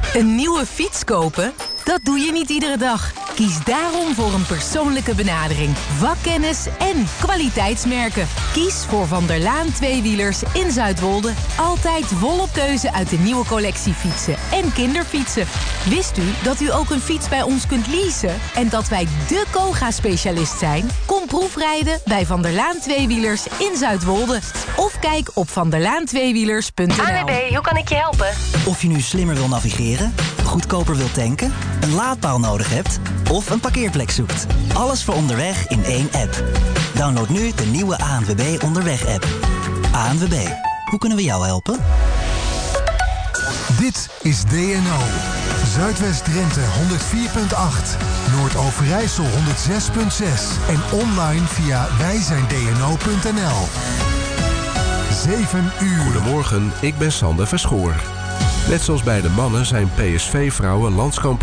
Een nieuwe fiets kopen? Dat doe je niet iedere dag. Kies daarom voor een persoonlijke benadering, vakkennis en kwaliteitsmerken. Kies voor Van der Laan tweewielers in Zuidwolde. Altijd volop keuze uit de nieuwe collectie fietsen en kinderfietsen. Wist u dat u ook een fiets bij ons kunt leasen? En dat wij dé Koga-specialist zijn? Kom proefrijden bij Van der Laan tweewielers in Zuidwolde. Of kijk op vanderlaantweewielers.nl. ANWB, hoe kan ik je helpen? Of je nu slimmer wil navigeren, goedkoper wilt tanken, een laadpaal nodig hebt of een parkeerplek zoekt. Alles voor onderweg in één app. Download nu de nieuwe ANWB Onderweg-app. ANWB, hoe kunnen we jou helpen? Dit is DNO. Zuidwest-Drenthe 104.8. Noord-Overijssel 106.6. En online via wijzijndno.nl. 7 uur. Goedemorgen, ik ben Sander Verschoor. Net zoals bij de mannen zijn PSV-vrouwen landskampioen